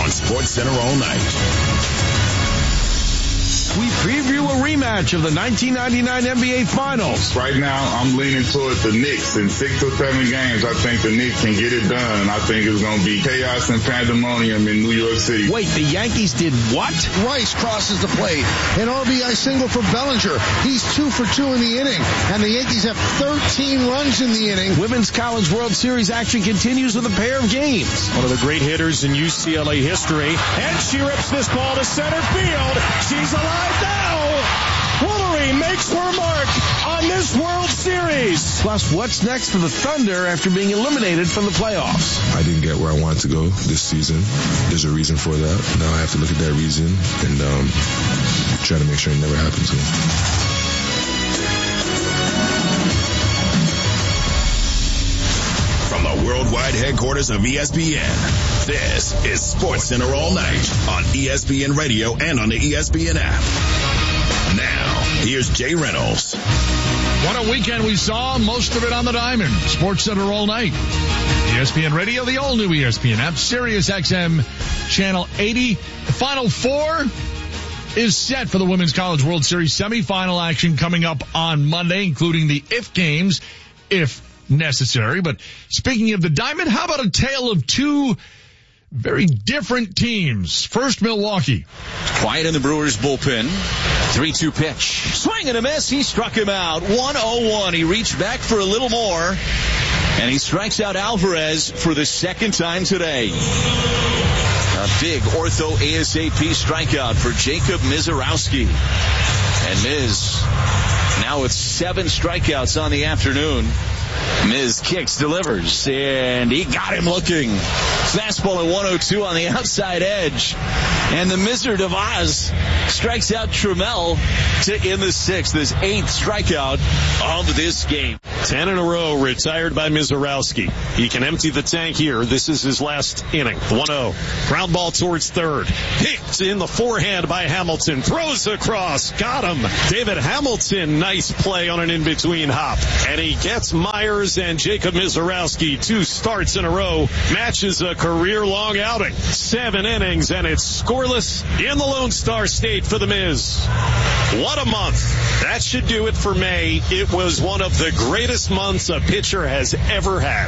on SportsCenter all night. We preview a rematch of the 1999 NBA Finals. Right now, I'm leaning towards the Knicks. In 6 or 7 games, I think the Knicks can get it done. I think it's going to be chaos and pandemonium in New York City. Wait, the Yankees did what? Rice crosses the plate. An RBI single for Bellinger. He's 2 for 2 in the inning. And the Yankees have 13 runs in the inning. Women's College World Series action continues with a pair of games. One of the great hitters in UCLA history. And she rips this ball to center field. She's alive now. Wolverine makes her mark on this World Series. Plus, what's next for the Thunder after being eliminated from the playoffs? I didn't get where I wanted to go this season. There's a reason for that. Now I have to look at that reason and try to make sure it never happens again. From the worldwide headquarters of ESPN, this is SportsCenter all night on ESPN Radio and on the ESPN app. Now, here's Jay Reynolds. What a weekend we saw, most of it on the diamond. SportsCenter all night. ESPN Radio, the all-new ESPN app, Sirius XM, Channel 80. The Final Four is set for the Women's College World Series semifinal action coming up on Monday, including the if games, if necessary. But speaking of the diamond, how about a tale of two very different teams? First, Milwaukee. Quiet in the Brewers bullpen. 3-2 pitch. Swing and a miss. He struck him out. 1-0-1. He reached back for a little more, and he strikes out Alvarez for the second time today. A big ortho ASAP strikeout for Jacob Misiorowski. And Miz now with 7 strikeouts on the afternoon. Miz kicks, delivers, and he got him looking. Fastball at 102 on the outside edge. And the Mr. DeVos strikes out Trammell to end the 6th, his 8th strikeout of this game. 10 in a row retired by Misiorowski. He can empty the tank here. This is his last inning. 1-0. Ground ball towards third. Picked in the forehand by Hamilton. Throws across. Got him. David Hamilton. Nice play on an in-between hop. And he gets Myers and Jacob Misiorowski 2 starts in a row. Matches a career-long outing. 7 innings, and it's scoreless in the Lone Star State for the Miz. What a month. That should do it for May. It was one of the greatest months a pitcher has ever had.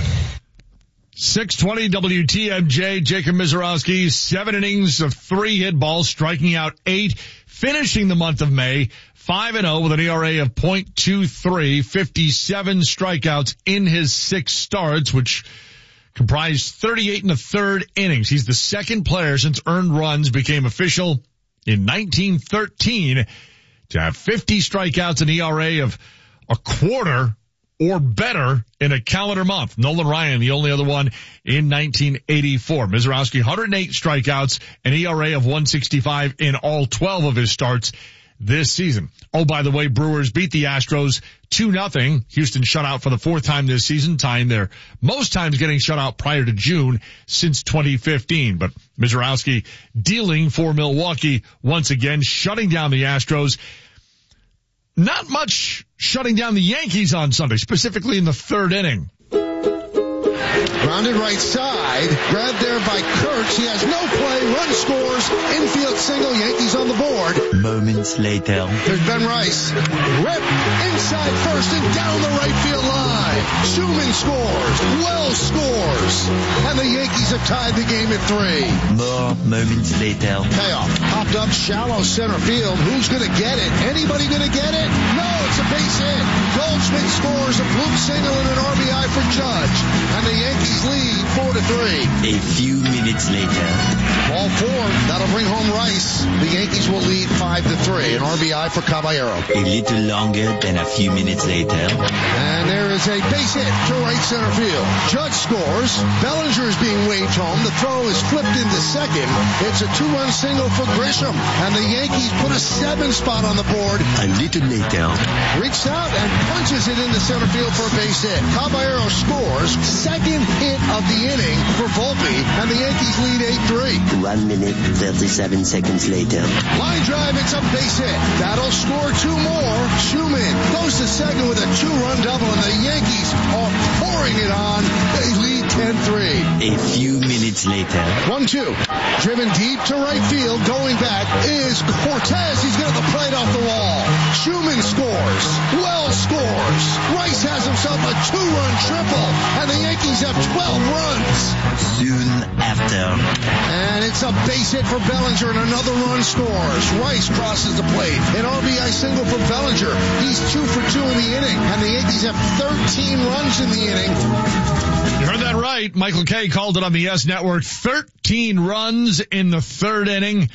620 WTMJ, Jacob Misiorowski, 7 innings of 3 hit balls, striking out 8, finishing the month of May 5-0 with an ERA of .23, 57 strikeouts in his 6 starts, which comprised 38 1/3 innings. He's the second player since earned runs became official in 1913 to have 50 strikeouts, an ERA of a quarter or better in a calendar month. Nolan Ryan, the only other one in 1984. Misiorowski, 108 strikeouts, an ERA of 1.65 in all 12 of his starts this season. Oh, by the way, Brewers beat the Astros 2-0. Houston shut out for the 4th time this season, tying their most times getting shut out prior to June since 2015. But Misiorowski dealing for Milwaukee once again, shutting down the Astros. Not much shutting down the Yankees on Sunday, specifically in the 3rd inning. Grounded right side, grabbed there by Kurtz. He has no play, run scores, infield single, Yankees on the board. Moments later. There's Ben Rice. Rip inside first and down the right field line. Schumann scores. Wells scores. And the Yankees have tied the game at 3. More moments later. Payoff. Popped up shallow center field. Who's going to get it? Anybody going to get it? No, it's a base hit. Goldschmidt scores a bloop single and an RBI for Judge. And the Yankees lead 4-3. A few minutes later. Ball 4. That'll bring home Rice. The Yankees will lead 5-3. An RBI for Caballero. A little longer than a few minutes later. And there is a base hit to right center field. Judge scores. Bellinger is being waved home. The throw is flipped into second. It's a 2-run single for Grisham. And the Yankees put a 7 spot on the board. A little later. Reaches out and punches it into center field for a base hit. Caballero scores. Second hit of the inning for Volpe. And the Yankees lead 8-3. 1 minute, 37 seconds later. Line drive, it's a base hit. That'll score 2 more. Schumann goes to second with a 2-run double, and the Yankees are pouring it on. They lead 10-3. A few minutes later. 1-2. Driven deep to right field. Going back is Cortez. He's got the plate off the wall. Schumann scores. Wells scores. Rice has himself a 2-run triple. And the Yankees have 12 runs. Soon after. And it's a base hit for Bellinger and another run scores. Rice crosses the plate. An RBI single for Bellinger. He's 2 for 2 in the inning. And the Yankees have 13 runs in the inning. You heard that right. Michael Kay called it on the Yes Network. 13 runs in the third inning.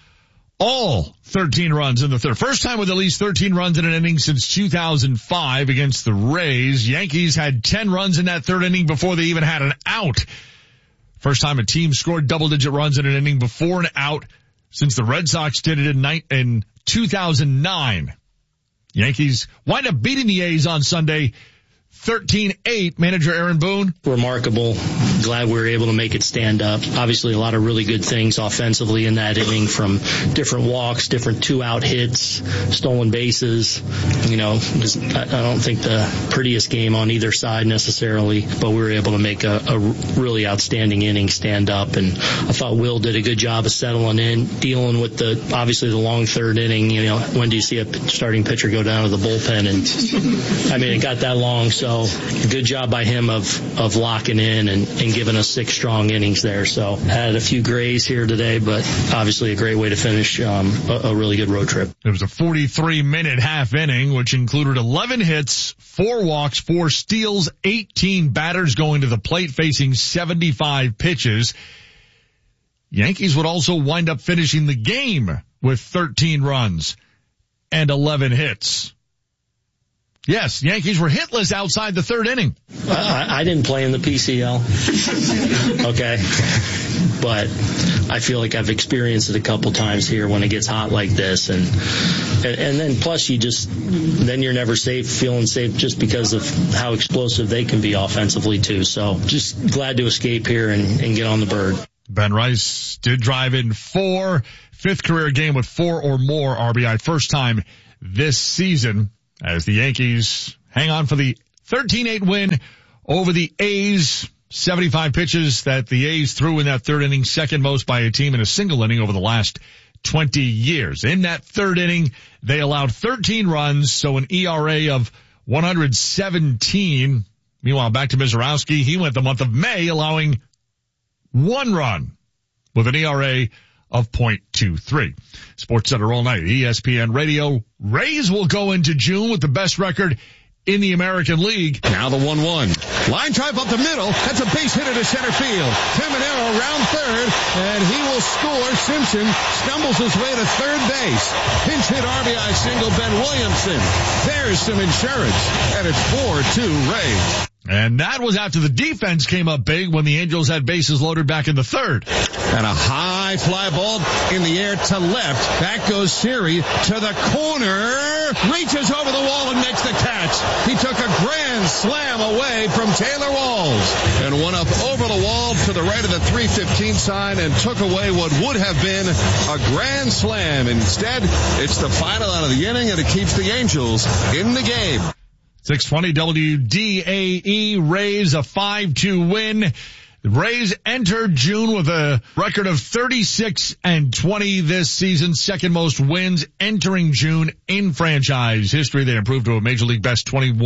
All 13 runs in the third. First time with at least 13 runs in an inning since 2005 against the Rays. Yankees had 10 runs in that third inning before they even had an out. First time a team scored double-digit runs in an inning before an out since the Red Sox did it in 2009. Yankees wind up beating the A's on Sunday 13-8. Manager Aaron Boone. Remarkable. Glad we were able to make it stand up. Obviously a lot of really good things offensively in that inning, from different walks, different 2-out hits, stolen bases. I don't think the prettiest game on either side necessarily, but we were able to make a really outstanding inning stand up. And I thought Will did a good job of settling in, dealing with obviously the long third inning. When do you see a starting pitcher go down to the bullpen? And it got that long. So good job by him of locking in and giving us 6 strong innings there. So had a few grays here today, but obviously a great way to finish a really good road trip. It was a 43-minute half inning, which included 11 hits, 4 walks, 4 steals, 18 batters going to the plate facing 75 pitches. Yankees would also wind up finishing the game with 13 runs and 11 hits. Yes, Yankees were hitless outside the third inning. I didn't play in the PCL. Okay. But I feel like I've experienced it a couple times here when it gets hot like this. And then plus then you're never feeling safe just because of how explosive they can be offensively too. So just glad to escape here and get on the bird. Ben Rice did drive in 4, 5th career game with 4 or more RBI, first time this season, as the Yankees hang on for the 13-8 win over the A's. 75 pitches that the A's threw in that third inning, second most by a team in a single inning over the last 20 years. In that third inning, they allowed 13 runs, so an ERA of 117. Meanwhile, back to Mizorowski. He went the month of May allowing 1 run with an ERA of .23. Sports Center all night, ESPN Radio. Rays will go into June with the best record in the American League. Now the 1-1. Line drive up the middle. That's a base hit into center field. Caminero round third, and he will score. Simpson stumbles his way to third base. Pinch hit RBI single, Ben Williamson. There's some insurance, and it's 4-2 Rays. And that was after the defense came up big when the Angels had bases loaded back in the third. And a high fly ball in the air to left. Back goes Siri to the corner. Reaches over the wall and makes the catch. He took a grand slam away from Taylor Walls. And went up over the wall to the right of the 315 sign and took away what would have been a grand slam. Instead, it's the final out of the inning, and it keeps the Angels in the game. 620 WDAE, Rays a 5-2 win. The Rays enter June with a record of 36-20 this season, second most wins entering June in franchise history. They improved to a Major League best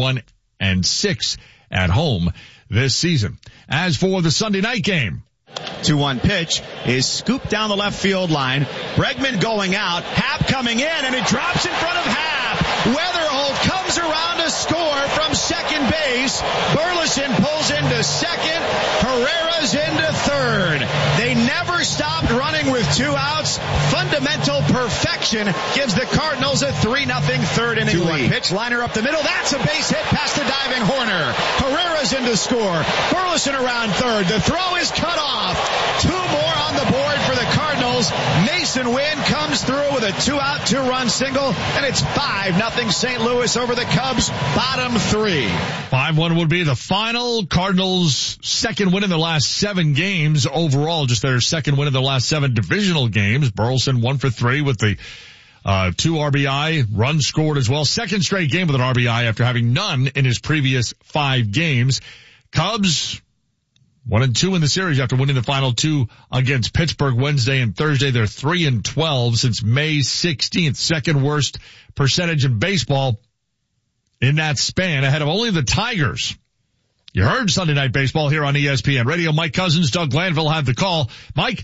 21-6 at home this season. As for the Sunday night game, 2-1 pitch is scooped down the left field line. Bregman going out. Happ coming in, and it drops in front of Happ. Weatherholt comes around to score from second base. Burleson pulls into second. Herrera's into third. They never stopped running with 2 outs. Fundamental perfection gives the Cardinals a 3-0 third inning lead. Pitch liner up the middle. That's a base hit past the diving Horner. Herrera's in to score. Burleson around third. The throw is cut off. 2 more on the board for the Cardinals. Mason Wynn comes through with a 2-out, 2-run single, and it's 5-0 St. Louis over the Cubs, bottom 3. 5-1 would be the final. Cardinals' second win in their last 7 games overall, just their second win in their last 7 divisional games. Burleson 1 for 3 with the 2 RBI, run scored as well. Second straight game with an RBI after having none in his previous 5 games. Cubs 1-2 in the series after winning the final two against Pittsburgh Wednesday and Thursday. They're 3-12 since May 16th. Second worst percentage in baseball in that span, ahead of only the Tigers. You heard Sunday Night Baseball here on ESPN Radio. Mike Cousins, Doug Glanville had the call. Mike?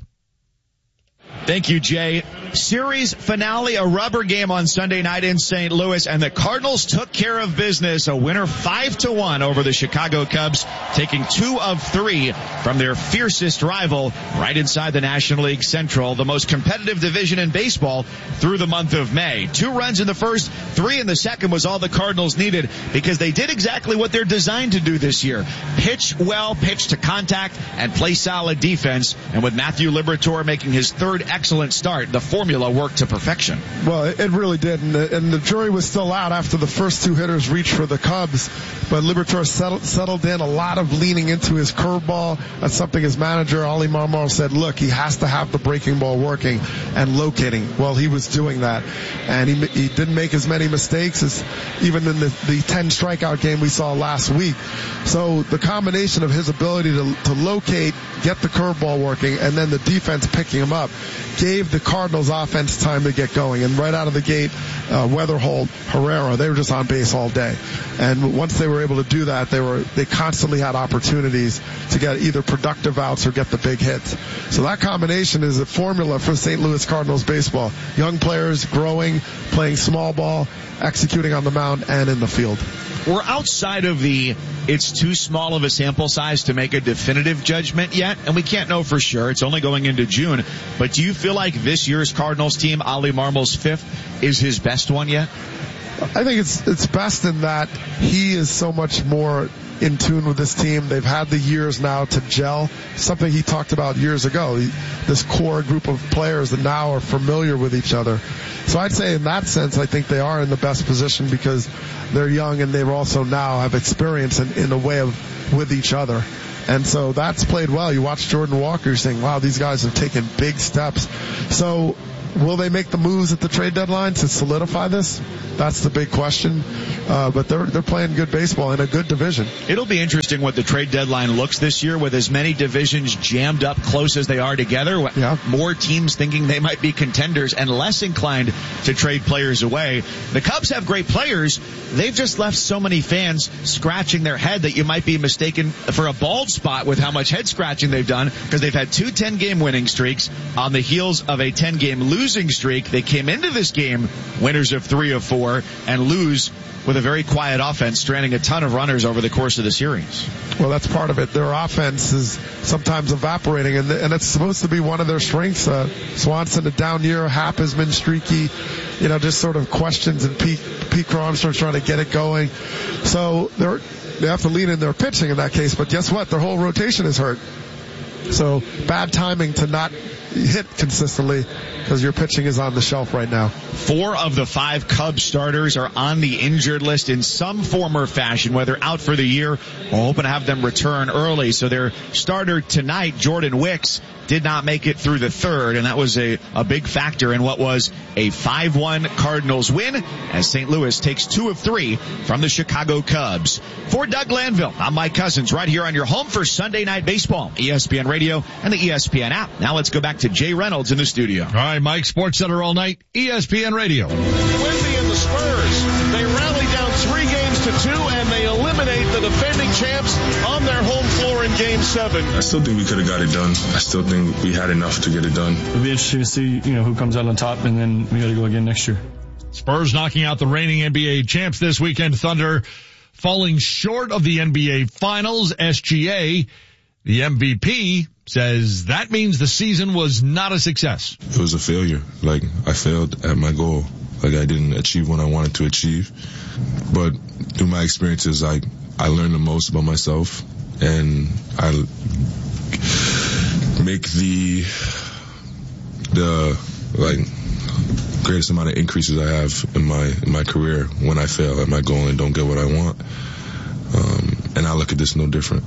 Thank you, Jay. Series finale, a rubber game on Sunday night in St. Louis, and the Cardinals took care of business. A winner 5-1 over the Chicago Cubs, taking 2 of 3 from their fiercest rival right inside the National League Central, the most competitive division in baseball through the month of May. 2 runs in the first, 3 in the second was all the Cardinals needed because they did exactly what they're designed to do this year. Pitch well, pitch to contact, and play solid defense. And with Matthew Liberatore making his third excellent start, the formula worked to perfection. Well, it really did, and the jury was still out after the first 2 hitters reached for the Cubs, but Liberatore settled in, a lot of leaning into his curveball. That's something his manager, Ali Marmol, said, look, he has to have the breaking ball working and locating. Well, he was doing that, and he didn't make as many mistakes as even in the 10 strikeout game we saw last week. So the combination of his ability to locate, get the curveball working, and then the defense picking him up gave the Cardinals offense time to get going. And right out of the gate, Weatherholt, Herrera, they were just on base all day. And once they were able to do that, they constantly had opportunities to get either productive outs or get the big hits. So that combination is a formula for St. Louis Cardinals baseball. Young players growing, playing small ball, executing on the mound and in the field. We're outside of it's too small of a sample size to make a definitive judgment yet, and we can't know for sure. It's only going into June. But do you feel like this year's Cardinals team, Ali Marmol's 5th, is his best one yet? I think it's best in that he is so much more in tune with this team. They've had the years now to gel, something he talked about years ago. This core group of players that now are familiar with each other. So I'd say in that sense, I think they are in the best position because they're young and they also now have experience in a way of with each other. And so that's played well. You watch Jordan Walker, you're saying, wow, these guys have taken big steps. So will they make the moves at the trade deadline to solidify this? That's the big question. But they're playing good baseball in a good division. It'll be interesting what the trade deadline looks this year with as many divisions jammed up close as they are together. Yeah. More teams thinking they might be contenders and less inclined to trade players away. The Cubs have great players. They've just left so many fans scratching their head that you might be mistaken for a bald spot with how much head scratching they've done because they've had 2 10-game winning streaks on the heels of a 10-game losing streak. They came into this game winners of 3 of 4 and lose with a very quiet offense, stranding a ton of runners over the course of the series. Well, that's part of it. Their offense is sometimes evaporating, and it's supposed to be one of their strengths. Swanson, a down year. Happ has been streaky. Just sort of questions, and Pete Armstrong trying to get it going. So they have to lean in their pitching in that case, but guess what? Their whole rotation is hurt. So bad timing to not hit consistently because your pitching is on the shelf right now. 4 of the 5 Cubs starters are on the injured list in some form or fashion, whether out for the year or hoping to have them return early. So their starter tonight, Jordan Wicks, did not make it through the 3rd, and that was a big factor in what was a 5-1 Cardinals win as St. Louis takes 2 of 3 from the Chicago Cubs. For Doug Glanville, I'm Mike Cousins, right here on your home for Sunday Night Baseball, ESPN Radio and the ESPN app. Now let's go back to Jay Reynolds in the studio. All right, Mike, Sports Center all night, ESPN Radio. Wemby and the Spurs, they rally down 3 games to 2, and they eliminate the defending champs on their home floor in Game 7. I still think we could have got it done. I still think we had enough to get it done. It'll be interesting to see, who comes out on top, and then we got to go again next year. Spurs knocking out the reigning NBA champs this weekend. Thunder falling short of the NBA Finals. SGA, the MVP, says that means the season was not a success. It was a failure. I failed at my goal. I didn't achieve what I wanted to achieve. But through my experiences, I learned the most about myself, and I make the greatest amount of increases I have in my career when I fail at my goal and don't get what I want. And I look at this no different.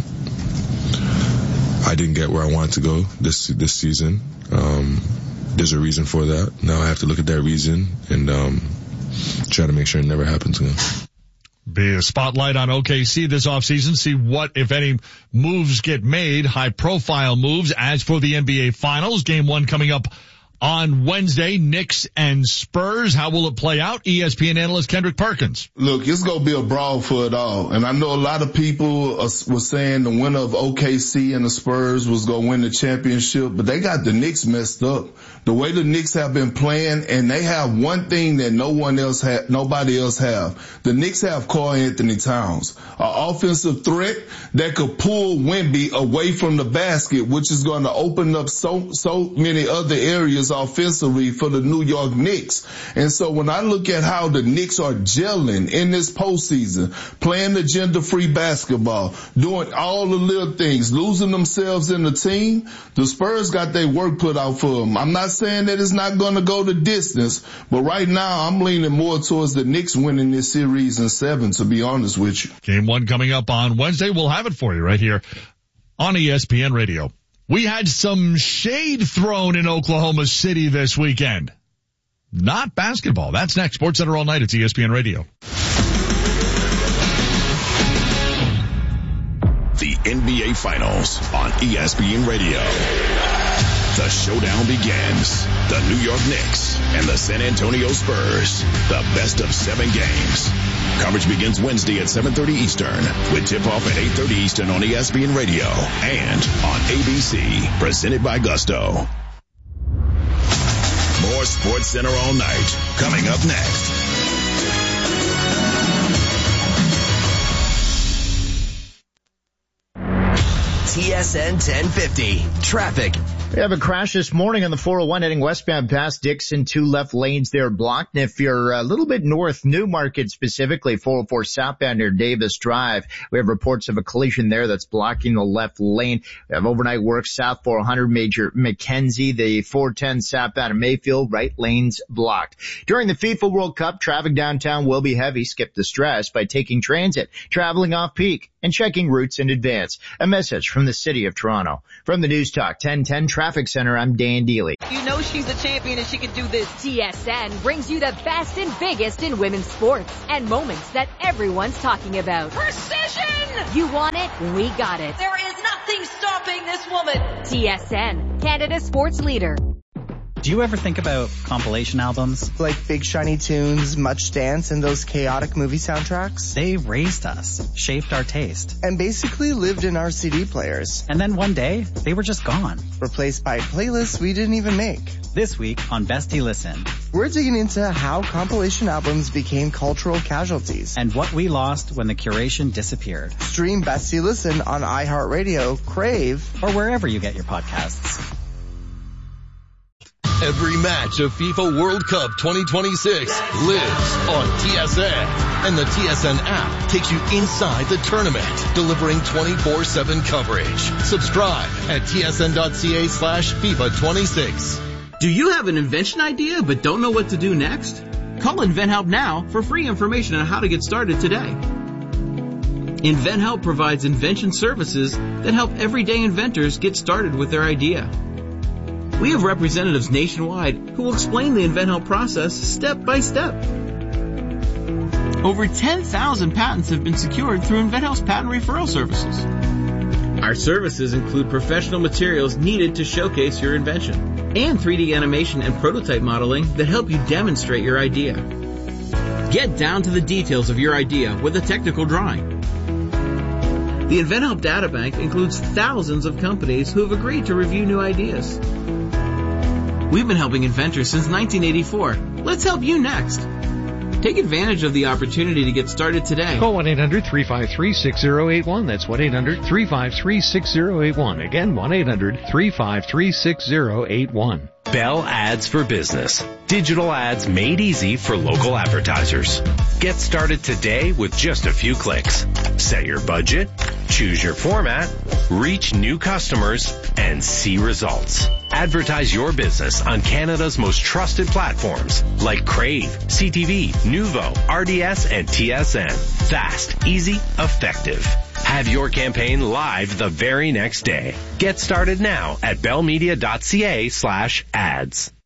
I didn't get where I wanted to go this season. There's a reason for that. Now I have to look at that reason and try to make sure it never happens again. Be a spotlight on OKC this offseason. See what, if any, moves get made, high-profile moves. As for the NBA Finals, Game 1 coming up on Wednesday, Knicks and Spurs. How will it play out? ESPN analyst Kendrick Perkins. Look, it's going to be a brawl for it all. And I know a lot of people were saying the winner of OKC and the Spurs was going to win the championship, but they got the Knicks messed up. The way the Knicks have been playing, and they have one thing that nobody else have. The Knicks have Karl-Anthony Towns, an offensive threat that could pull Wemby away from the basket, which is going to open up so many other areas offensively for the New York Knicks. And so when I look at how the Knicks are gelling in this postseason, playing the gender-free basketball, doing all the little things, losing themselves in the team, the Spurs got their work put out for them. I'm not saying that it's not going to go the distance, but right now I'm leaning more towards the Knicks winning this series in 7, to be honest with you. Game 1 coming up on Wednesday. We'll have it for you right here on ESPN Radio. We had some shade thrown in Oklahoma City this weekend. Not basketball. That's next. Sports Center all night. It's ESPN Radio. The NBA Finals on ESPN Radio. The showdown begins. The New York Knicks and the San Antonio Spurs. The best of 7 games. Coverage begins Wednesday at 7:30 Eastern with tip-off at 8:30 Eastern on ESPN Radio and on ABC. Presented by Gusto. More Sports Center all night. Coming up next. TSN 1050. Traffic. We have a crash this morning on the 401 heading westbound past Dixon. 2 left lanes there blocked. And if you're a little bit north, Newmarket specifically, 404 southbound near Davis Drive, we have reports of a collision there that's blocking the left lane. We have overnight work south 400 Major Mackenzie, the 410 southbound in Mayfield, right lanes blocked. During the FIFA World Cup, traffic downtown will be heavy. Skip the stress by taking transit, traveling off peak, and checking routes in advance. A message from the City of Toronto. From the News Talk 1010 Traffic Center, I'm Dan Deely. You know she's a champion and she can do this. TSN brings you the best and biggest in women's sports and moments that everyone's talking about. Precision! You want it? We got it. There is nothing stopping this woman. TSN, Canada's sports leader. Do you ever think about compilation albums? Like Big Shiny Tunes, Much Dance, and those chaotic movie soundtracks? They raised us, shaped our taste. And basically lived in our CD players. And then one day, they were just gone. Replaced by playlists we didn't even make. This week on Bestie Listen, we're digging into how compilation albums became cultural casualties. And what we lost when the curation disappeared. Stream Bestie Listen on iHeartRadio, Crave, or wherever you get your podcasts. Every match of FIFA World Cup 2026 lives on TSN. And the TSN app takes you inside the tournament, delivering 24/7 coverage. Subscribe at tsn.ca/FIFA26. Do you have an invention idea but don't know what to do next? Call InventHelp now for free information on how to get started today. InventHelp provides invention services that help everyday inventors get started with their idea. We have representatives nationwide who will explain the InventHelp process step by step. Over 10,000 patents have been secured through InventHelp's patent referral services. Our services include professional materials needed to showcase your invention and 3D animation and prototype modeling that help you demonstrate your idea. Get down to the details of your idea with a technical drawing. The InventHelp Databank includes thousands of companies who have agreed to review new ideas. We've been helping inventors since 1984. Let's help you next. Take advantage of the opportunity to get started today. Call 1-800-353-6081. That's 1-800-353-6081. Again, 1-800-353-6081. Bell Ads for Business. Digital ads made easy for local advertisers. Get started today with just a few clicks. Set your budget, choose your format, reach new customers, and see results. Advertise your business on Canada's most trusted platforms like Crave, CTV, Nuvo, RDS, and TSN. Fast, easy, effective. Have your campaign live the very next day. Get started now at bellmedia.ca/ads.